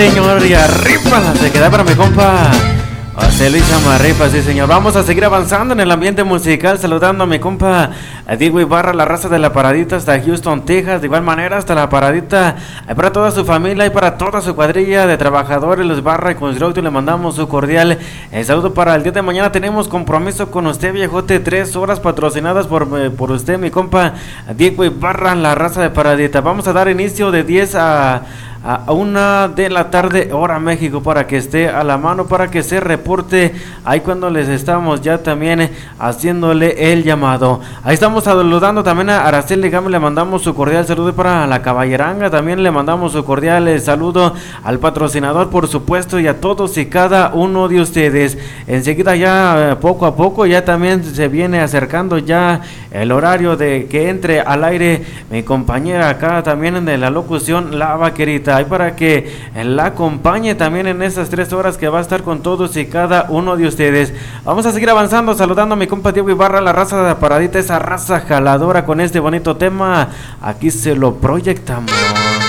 Señor, y arriba se queda para mi compa José Luis Amarripa, sí señor. Vamos a seguir avanzando en el ambiente musical, saludando a mi compa Diego Ibarra, la raza de la paradita hasta Houston, Texas. De igual manera hasta la paradita para toda su familia y para toda su cuadrilla de trabajadores, los Barra y Constructo. Le mandamos su cordial saludo para el día de mañana. Tenemos compromiso con usted, viejote, 3 horas patrocinadas por usted, mi compa Diego Ibarra, la raza de paradita. Vamos a dar inicio de 10 a 1 de la tarde, hora México, para que esté a la mano, para que se reporte ahí cuando les estamos ya también haciéndole el llamado. Ahí estamos saludando también a Araceli Gámez, le mandamos su cordial saludo para la caballeranga, también le mandamos su cordial saludo al patrocinador, por supuesto, y a todos y cada uno de ustedes. Enseguida ya poco a poco ya también se viene acercando ya el horario de que entre al aire mi compañera acá también de la locución, la vaquerita, ahí para que la acompañe también en esas 3 horas que va a estar con todos y cada uno de ustedes. Vamos a seguir avanzando, saludando a mi compa Diego Ibarra, la raza de la paradita, esa raza jaladora, con este bonito tema. Aquí se lo proyectamos.